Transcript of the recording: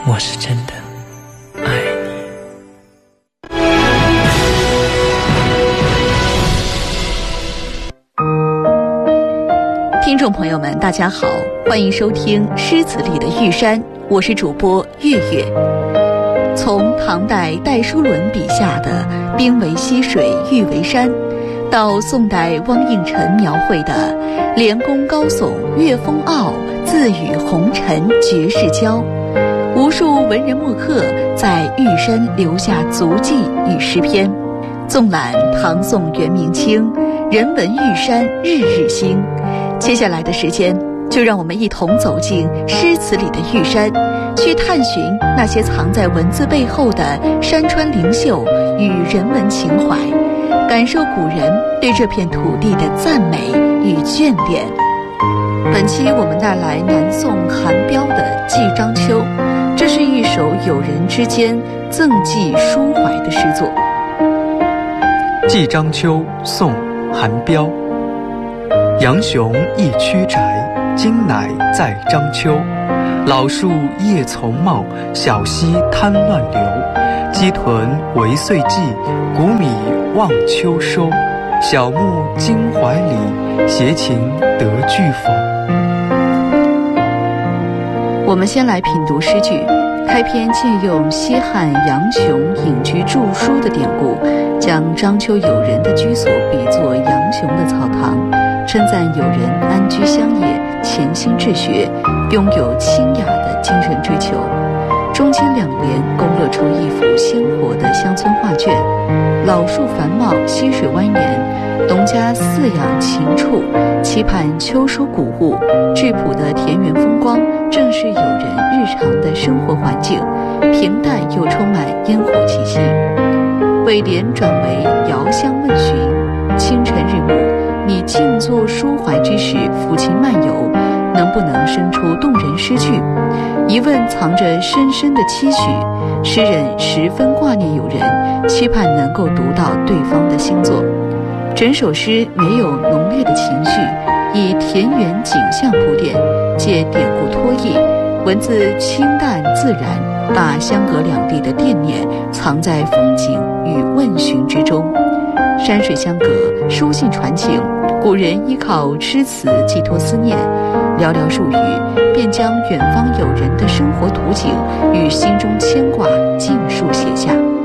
我是真的爱你。听众朋友们，大家好，欢迎收听《诗词里的玉山》，我是主播月月。从唐代戴叔伦笔下的兵为溪水，玉为山，到宋代汪应辰描绘的连宫高耸，月风傲，自与红尘绝世交，无数文人墨客在玉山留下足迹与诗篇。纵览唐宋元明清，人文玉山日日新。接下来的时间，就让我们一同走进诗词里的玉山，去探寻那些藏在文字背后的山川灵秀与人文情怀，感受古人对这片土地的赞美与眷恋。本期我们带来南宋韩彪的《寄章丘》，这是一首友人之间赠寄抒怀的诗作。 《寄章丘》宋·韩彪。杨雄一曲宅，今乃在章丘。老树叶丛茂，小溪滩乱流。鸡豚为岁季，谷米望秋收。小木经怀里，携琴得俱否？ 我们先来品读诗句。开篇借用西汉杨雄隐居著书的典故，将章丘友人的居所比作杨雄的草堂，称赞友人安居乡野，潜心治学，拥有清雅的精神追求。中间两联勾勒出一幅鲜活的乡村画卷，老树繁茂，溪水蜿蜒，农家饲养禽畜，期盼秋收谷物，质朴的田园风光正是友人日常的生活环境，平淡又充满烟火气息。尾联转为遥相问询，清晨日暮，你静坐抒怀之时，抚琴漫游，能不能生出动人诗句？疑问藏着深深的期许，诗人十分挂念友人，期盼能够读到对方的星座。整首诗没有浓烈的情绪，以田园景象铺垫，借典故托译，文字清淡自然，把相隔两地的惦念藏在风景与问询之中。山水相隔，书信传情，古人依靠诗词寄托思念，寥寥数语便将远方友人的生活图景与心中牵挂尽数写下。